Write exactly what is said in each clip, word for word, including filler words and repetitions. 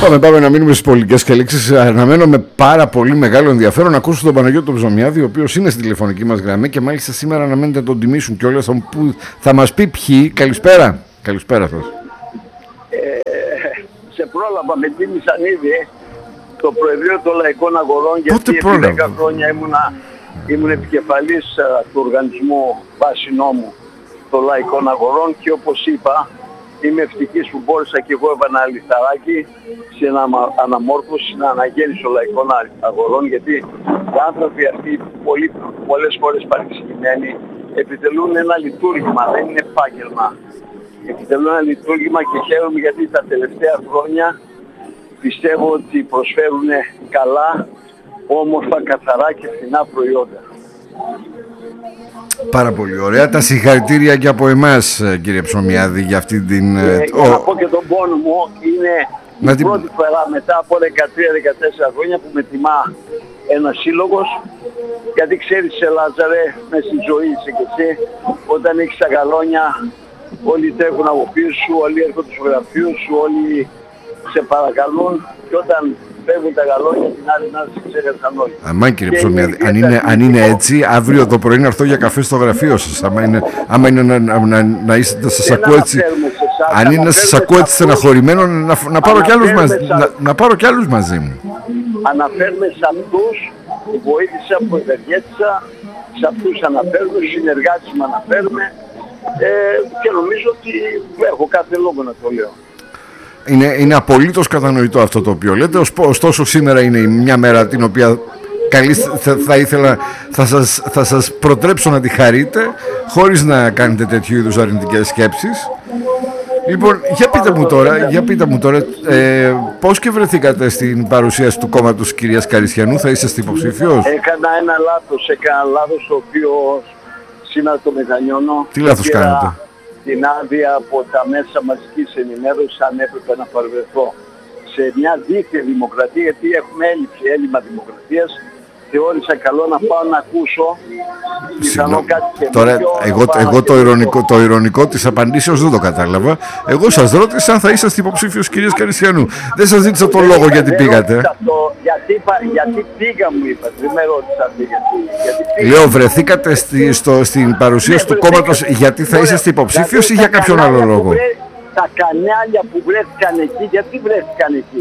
Πάμε, πάμε να μείνουμε στις πολιτικές εξελίξεις. Αναμένω με πάρα πολύ μεγάλο ενδιαφέρον να ακούσω τον Παναγιώτη τον Ψωμιάδη, ο οποίος είναι στη τηλεφωνική μας γραμμή και μάλιστα σήμερα αναμένεται να τον τιμήσουν κιόλας. Που θα μας πει ποιοι. Καλησπέρα. Καλησπέρα σας. Ε, σε πρόλαβα, με τίμησαν ήδη το Προεδρείο των Λαϊκών Αγορών, γιατί επί δέκα χρόνια ήμουνα, ήμουν επικεφαλής uh, του οργανισμού βάση νόμου των Λαϊκών Αγορών και όπως είπα, είμαι ευτυχής που μπόρεσα και εγώ έβανα λιθαράκι στην αναμόρφωση, στην αναγέννηση των Λαϊκών Αγορών, γιατί οι άνθρωποι αυτοί πολύ, πολλές φορές παρεξηγημένοι επιτελούν ένα λειτουργήμα, δεν είναι επάγγελμα. Επιτελούν ένα λειτουργήμα και χαίρομαι γιατί τα τελευταία χρόνια πιστεύω ότι προσφέρουν καλά, όμορφα, καθαρά και φθηνά προϊόντα. Πάρα πολύ ωραία. Τα συγχαρητήρια και από εμάς, κύριε Ψωμιάδη, για αυτή την... Ε, για να πω και τον πόνο μου, είναι να η την... πρώτη φορά μετά από δεκατρία δεκατέσσερα χρόνια που με τιμά ένας σύλλογος, γιατί ξέρεις, σε Λάζαρε, μες στη ζωή είσαι και εσύ, όταν έχεις τα γαλόνια, όλοι τρέχουν από πίσω σου, όλοι έρχονται στο γραφείο σου, όλοι σε παρακαλούν και όταν φεύγουν τα γαλόνια την άλλη να σε ξέχασαν όλοι. Αμά, κύριε Ψωμιάδη, αν είναι, αν είναι έτσι, αύριο το πρωί να έρθω για καφέ στο γραφείο σας. Άμα είναι, άμα είναι να, να, να, να, είστε, να σας ακούω έτσι, αν είναι να σας ακούω έτσι στεναχωρημένο, να, να, πάρω κι άλλους μαζί, να, να πάρω κι άλλους μαζί μου. Αναφέρουμε σε αυτούς που βοήθησα, που ευεργέτησα, σε αυτούς αναφέρουμε, συνεργάτες μου αναφέρουμε. Ε, και νομίζω ότι έχω κάθε λόγο να το λέω. Είναι, είναι απολύτως κατανοητό αυτό το οποίο λέτε. Ωστόσο σήμερα είναι μια μέρα την οποία καλείς, θα, θα ήθελα θα σας, θα σας προτρέψω να τη χαρείτε χωρίς να κάνετε τέτοιου είδους αρνητικές σκέψεις. Λοιπόν, για πείτε μου τώρα, για πείτε μου τώρα ε, πώς και βρεθήκατε στην παρουσίαση του κόμματος κυρίας Καριστιανού? Θα είσαστε υποψήφιος? Έκανα ένα λάθος, έκανα λάθος το οποίο σήμερα το μετανιώνω. Τι λάθος κάνετε? Την άδεια από τα μέσα μαζικής ενημέρωσης αν έπρεπε να παρευρεθώ σε μια δίθυα δημοκρατία, γιατί έχουμε έλλειψη, έλλειμμα δημοκρατίας. Θεώρησα καλό να πάω να ακούσω πιθανό κάτι καινούργιο. Τώρα εγώ, εγώ το, ηρωνικό, το ηρωνικό της απαντήσεως δεν το κατάλαβα. Εγώ σας ρώτησα αν θα είσαστε υποψήφιος κυρίας Καριστιανού. Δεν σας ζήτησα τον λόγο γιατί πήγατε. Το, γιατί, γιατί πήγα μου είπα, δεν με ρώτησα γιατί, γιατί Λέω, βρεθήκατε στη, στο, στην παρουσίαση ναι, του κόμματος γιατί θα είσαστε υποψήφιος ή για κάποιον άλλο λόγο? Βρέ, τα κανάλια που βρέθηκαν εκεί, γιατί βρέθηκαν εκεί?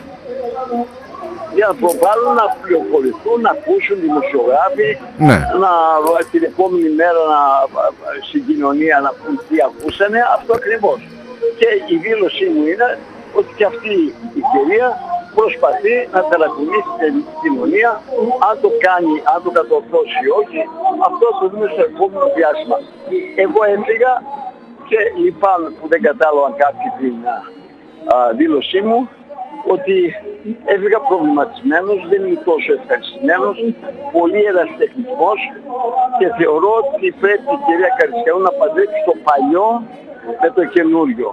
Για να προβάλλουν, να πληροφορηθούν, να ακούσουν δημοσιογράφοι, ναι. να, την επόμενη μέρα να, στην κοινωνία να πούν τι ακούσανε, αυτό ακριβώς. Και η δήλωσή μου είναι ότι και αυτή η κυρία προσπαθεί να ταρακουνήσει την κοινωνία, αν το κάνει, αν το κατορθώσει ή όχι, αυτό το δούμε στο επόμενο διάστημα. Εγώ έφυγα και λυπάμαι που δεν κατάλαβαν κάποιοι την α, δήλωσή μου, ότι έφυγα προβληματισμένος, δεν είμαι τόσο ευχαριστημένος, πολύ ερασιτεχνισμός και θεωρώ ότι πρέπει η κυρία Καριστιανού να παντρέψει το παλιό με το καινούριο.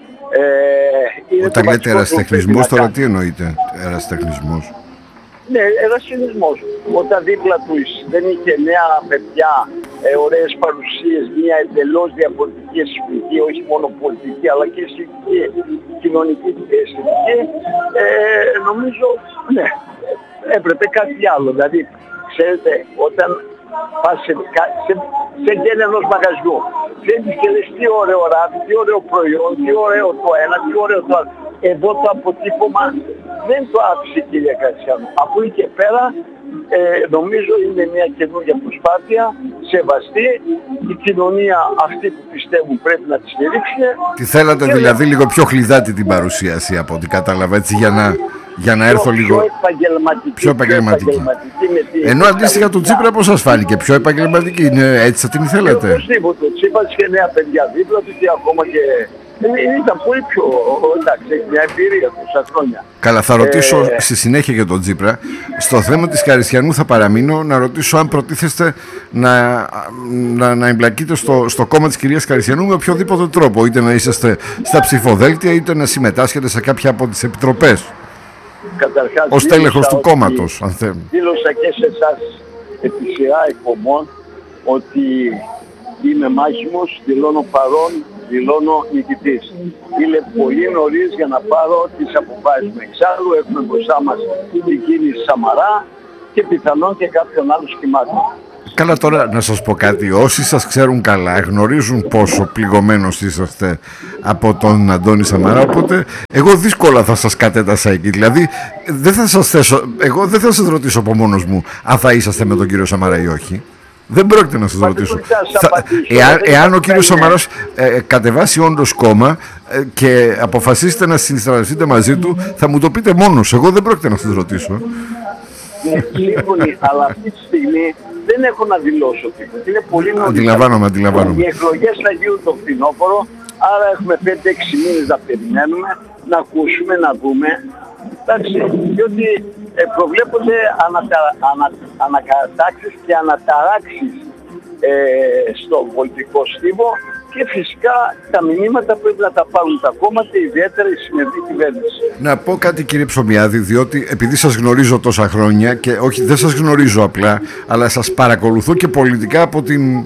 Ε, Όταν λέτε ερασιτεχνισμός, τώρα τι εννοείτε ερασιτεχνισμός? Ναι, ερασιτεχνισμός. Όταν δίπλα του δεν είχε νέα παιδιά, ε, ωραίες παρουσίες, μια εντελώς διαφορετική αισθητική, όχι μόνο πολιτική αλλά και αισθητική, κοινωνική αισθητική, ε, νομίζω, ναι, έπρεπε κάτι άλλο. Δηλαδή, ξέρετε, όταν πας σε, σε, σε γκέλ ενός μαγαζιού, βλέπεις και λες τι ωραίο ράβι, τι ωραίο προϊόν, τι ωραίο το ένα, τι ωραίο το άλλο. Εδώ το αποτύπωμα δεν το άφησε η κυρία Καριστιανού. Από εκεί και πέρα ε, νομίζω είναι μια καινούργια προσπάθεια, σεβαστή. Η κοινωνία αυτή που πιστεύουν πρέπει να τη στηρίξουν. Τι θέλατε δηλαδή να... λίγο πιο χλιδάτη την παρουσίαση από ό,τι κατάλαβα, έτσι για να, για να έρθω πιο, λίγο πιο επαγγελματική. Πιο επαγγελματική. Πιο επαγγελματική Ενώ αντίστοιχα του Τσίπρα πώς σας φάνηκε? Πιο επαγγελματική, είναι, έτσι θα την θέλετε? Οπωσδήποτε, ο Τσίπρας και νέα παιδιά δίπλα του και ακόμα και... Ήταν πολύ πιο, εντάξει, μια εμπειρία τόσα χρόνια. Καλά, θα ρωτήσω ε... στη συνέχεια για τον Τσίπρα. Στο θέμα της Καριστιανού θα παραμείνω να ρωτήσω αν προτίθεστε να, να, να εμπλακείτε στο, στο κόμμα της κυρίας Καριστιανού με οποιοδήποτε τρόπο. Είτε να είσαστε στα ψηφοδέλτια, είτε να συμμετάσχετε σε κάποια από τις επιτροπές. Καταρχάς, ως τέλεχος του κόμματος, αν θέλει. Δήλωσα και σε εσάς επί σειρά εκπομπών ότι είμαι μάχημος, δηλώνω παρόν δηλώνω νικητής. Είναι πολύ νωρίς για να πάρω τις αποφάσεις μου. Εξάλλου έχουμε μπροστά μας την κίνηση Σαμαρά και πιθανόν και κάποιον άλλο σχημάτων. Καλά, τώρα να σας πω κάτι. Όσοι σας ξέρουν καλά γνωρίζουν πόσο πληγωμένος είσαστε από τον Αντώνη Σαμαρά, οπότε εγώ δύσκολα θα σας κατέτασα εκεί. Δηλαδή δεν θα σας θέσω, εγώ δεν θα σας ρωτήσω από μόνος μου αν θα είσαστε με τον κύριο Σαμαρά ή όχι. Δεν πρόκειται να σας Μα ρωτήσω. Θα, εάν, εάν ο κύριος Σαμαράς ε, κατεβάσει όντως κόμμα ε, και αποφασίσετε να συνιστρατευτείτε μαζί του, θα μου το πείτε μόνος. Εγώ δεν πρόκειται να σας ρωτήσω. Ναι, σύμφωνοι, αλλά αυτή τη στιγμή δεν έχω να δηλώσω τίποτα. Είναι πολύ νωρίς. Αντιλαμβάνομαι, αντιλαμβάνομαι. Οι εκλογές θα γίνουν το φθινόπωρο, άρα έχουμε πέντε έξι μήνες να περιμένουμε, να ακούσουμε, να δούμε. Εντάξει, διότι ε, προβλέπονται ανατα, ανα, ανακατάξεις και αναταράξεις ε, στον πολιτικό στίβο και φυσικά τα μηνύματα πρέπει να τα πάρουν τα κόμματα, ιδιαίτερα η σημερινή κυβέρνηση. Να πω κάτι, κύριε Ψωμιάδη, διότι επειδή σας γνωρίζω τόσα χρόνια και όχι δεν σας γνωρίζω απλά, αλλά σας παρακολουθώ και πολιτικά από την...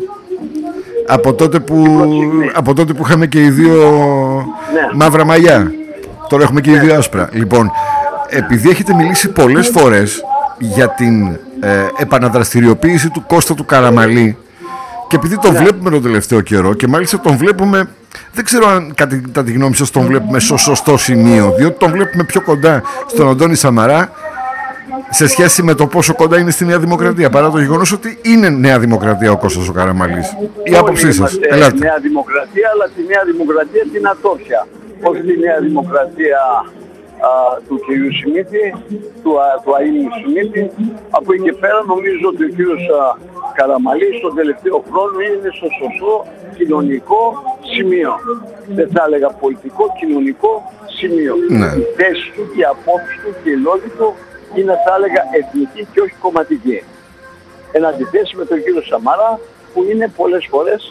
από τότε που, από τότε που είχαμε και οι δύο ναι. μαύρα μαλλιά. Τώρα έχουμε και οι δύο άσπρα. Λοιπόν, επειδή έχετε μιλήσει πολλές φορές για την ε, επαναδραστηριοποίηση του Κώστα του Καραμαλή και επειδή τον yeah. βλέπουμε τον τελευταίο καιρό και μάλιστα τον βλέπουμε, δεν ξέρω αν κατά τη γνώμη σας τον βλέπουμε στο σωστό σημείο, διότι τον βλέπουμε πιο κοντά στον Αντώνη Σαμαρά σε σχέση με το πόσο κοντά είναι στη Νέα Δημοκρατία, παρά το γεγονός ότι είναι Νέα Δημοκρατία ο Κώστας ο Καραμαλής. Η άποψή σας. Ελάτε. Νέα Δημοκρατία, αλλά τη Νέα Δημοκρατία την ατόφια. Όχι τη Νέα Δημοκρατία α, του κ. Σιμίτη, του, του Αΐνου Σιμίτη. Από εκεί και πέρα νομίζω ότι ο κ. Καραμαλής στον τελευταίο χρόνο είναι στο σωστό κοινωνικό σημείο. Δεν θα έλεγα πολιτικό, κοινωνικό σημείο. Ναι. Η θέση του και η απόψη του και η λόγη του είναι, θα έλεγα, εθνική και όχι κομματική. Εν αντιθέσει με τον κύριο Σαμαρά που είναι πολλές φορές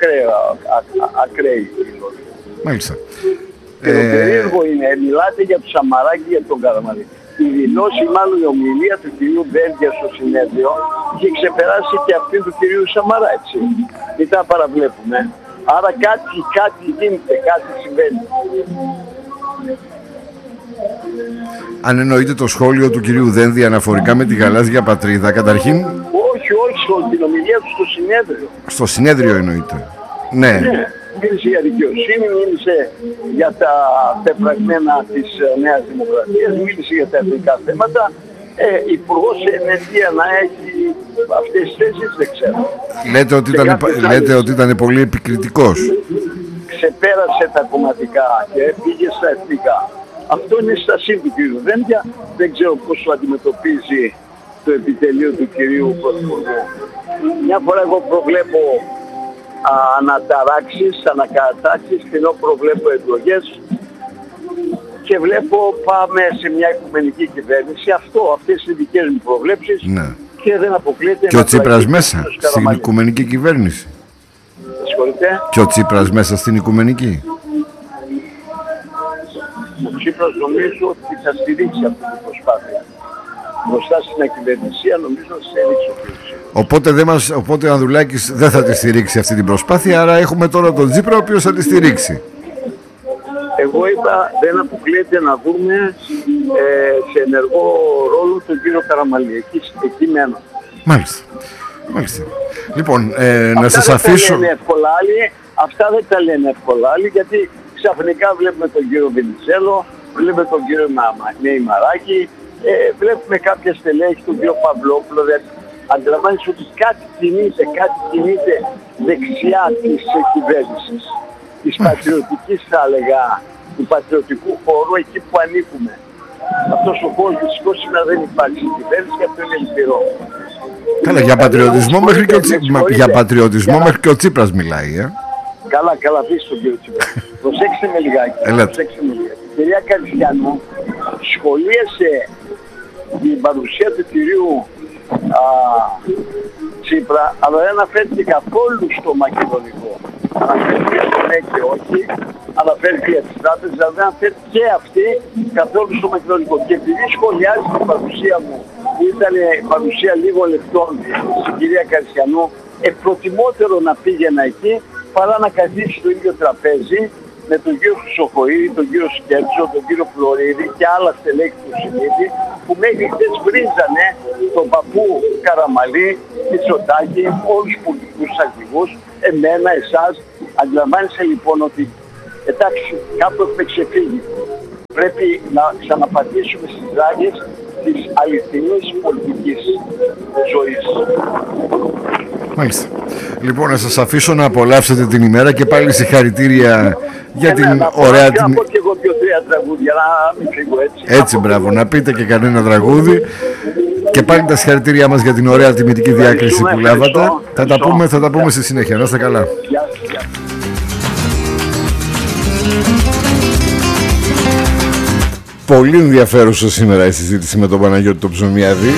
ακραίοι. Μάλιστα. Και το περίεργο είναι, μιλάτε για τον Σαμαρά και για τον Καραμαλή. Η δηλώση, μάλλον η ομιλία του κυρίου Δένδια στο συνέδριο είχε ξεπεράσει και αυτή του κυρίου Σαμαρά, έτσι. Μην τα παραβλέπουμε. Άρα κάτι, κάτι γίνεται, κάτι συμβαίνει. Αν εννοείται το σχόλιο του κυρίου Δένδη αναφορικά με τη γαλάζια πατρίδα, καταρχήν... Όχι, όχι, στην ομιλία του στο συνέδριο. Στο συνέδριο εννοείται. Ναι. ναι. Μίλησε για δικαιοσύνη, μίλησε για τα πεπραγμένα της Νέας Δημοκρατίας, μίλησε για τα εθνικά θέματα. Ε, υπουργός ενέργεια να έχει αυτές τις θέσεις, δεν ξέρω. Λέτε ότι, ήταν, λέτε ότι ήταν πολύ επικριτικός. Ξεπέρασε τα κομματικά και πήγε στα εθνικά. Αυτό είναι στασί του κυρίου Δένδια. Δεν ξέρω πώς το αντιμετωπίζει το επιτελείο του κυρίου Πρωθυπουργού. Μια φορά εγώ προβλέπω α, αναταράξεις, ανακατάξεις, ενώ προβλέπω εκλογές και βλέπω πάμε σε μια οικουμενική κυβέρνηση. Αυτό, αυτές είναι οι δικές μου προβλέψεις ναι. και δεν αποκλείεται. Και ο Τσίπρας μέσα στην οικουμενική κυβέρνηση. Συγχωρείτε. Και ο Τσίπρας μέσα στην οικουμενική. Ο Τσίπρας νομίζω ότι θα στηρίξει αυτή την προσπάθεια. Μπροστά στην ακυβερνησία νομίζω ότι θα στηρίξει ο Τσίπρας. Οπότε, δεν μας, οπότε ο Ανδρουλάκης δεν θα τη στηρίξει αυτή την προσπάθεια, άρα έχουμε τώρα τον Τσίπρα ο οποίος θα τη στηρίξει. Εγώ είπα δεν αποκλείεται να δούμε ε, σε ενεργό ρόλο τον κύριο Καραμαλή. Εκεί, εκεί μένω. Μάλιστα. Μάλιστα. Λοιπόν, ε, να σας αφήσω... Δεν εύκολα άλλοι, αυτά δεν τα λένε εύκολα άλλοι, γιατί ξαφνικά βλέπουμε τον κύριο Βενιζέλο, βλέπουμε τον κύριο Νεϊμαράκη, ε, βλέπουμε κάποια στελέχη, τον κύριο Παυλόπουλο. Δηλαδή, αντιλαμβάνεσαι ότι κάτι κινείται, κάτι κινείται δεξιά της κυβέρνησης, της πατριωτικής θα έλεγα, του πατριωτικού χώρου, εκεί που ανήκουμε. Αυτός ο χώρος δυστυχώς σήμερα δεν υπάρχει στην κυβέρνηση και αυτό είναι λυπηρό. Καλά, για πατριωτισμό μέχρι και ο, Τσι... για πατριωτισμό για... μέχρι και ο Τσίπρας μιλάει, ε. Καλά, καλά, πεις τον κύριο Τσίπρα. Προσέξτε με λιγάκι. Προσέξτε με λιγάκι. Η κυρία Καριστιανού σχολίασε την παρουσία του κυρίου α, Τσίπρα, αλλά δεν αναφέρθηκε καθόλου στο μακεδονικό. Αναφέρθηκε στο ναι και όχι, αναφέρθηκε για τις τράπεζες, αλλά δεν αναφέρθηκε και αυτή καθόλου στο μακεδονικό. Και επειδή σχολιάζει την παρουσία μου, που ήταν παρουσία λίγων λεπτών στην κυρία Καριστιανού, προτιμότερο να πήγαινα εκεί παρά να καθίσει στο ίδιο τραπέζι με τον κύριο Χρυσοχοΐδη, τον κύριο Σκέρτσο, τον κύριο Φλωρίδη και άλλα στελέχη του Συνείδη που μέχρι χθες βρίζανε τον παππού Καραμαλή, Μητσοτάκη, όλους τους πολιτικούς αρχηγούς, εμένα, εσάς. Αντιλαμβάνεσαι λοιπόν ότι εντάξει, κάπου έχουμε ξεφύγει. Πρέπει να ξαναπατήσουμε στις ράγες της αληθινής πολιτικής ζωής. Μάλιστα. Λοιπόν, να σας αφήσω να απολαύσετε την ημέρα και πάλι συγχαρητήρια για την να ωραία... την... Να πω και εγώ δύο-τρία τραγούδια, να μην φύγω έτσι. Έτσι, μπράβο, να πείτε και κανένα τραγούδι. Και πάλι τα συγχαρητήριά μας για την ωραία τιμητική διάκριση που λάβατε. Θα τα πούμε, θα τα πούμε στη συνέχεια. Να είστε καλά. Γεια, γεια. Πολύ ενδιαφέρουσα σήμερα η συζήτηση με τον Παναγιώτη τον Ψωμιάδη.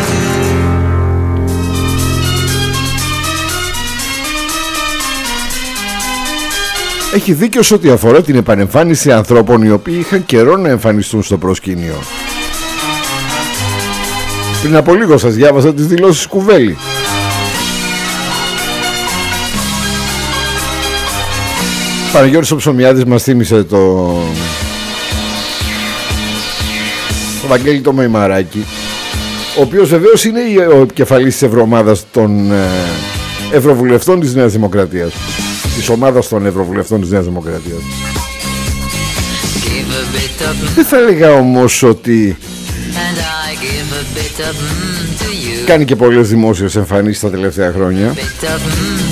Έχει δίκιο σε ό,τι αφορά την επανεμφάνιση ανθρώπων οι οποίοι είχαν καιρό να εμφανιστούν στο προσκήνιο. Πριν από λίγο σας διάβασα τις δηλώσεις Κουβέλη. Παναγιώτης ο Ψωμιάδης μας θύμισε το... το Βαγγέλη το Μεϊμαράκη, ο οποίος βεβαίως είναι ο επικεφαλής της Ευρωομάδας των ε, Ευρωβουλευτών της Νέας Δημοκρατίας, της ομάδας των Ευρωβουλευτών της Νέας Δημοκρατίας. Δεν θα έλεγα όμως ότι κάνει και πολλές δημόσιες εμφανίσεις τα τελευταία χρόνια.